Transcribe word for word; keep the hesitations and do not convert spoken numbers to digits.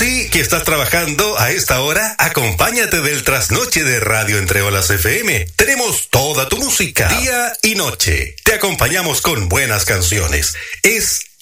Sí, que estás trabajando a esta hora, acompáñate del trasnoche de Radio Entre Olas F M. Tenemos toda tu música, día y noche. Te acompañamos con buenas canciones. Es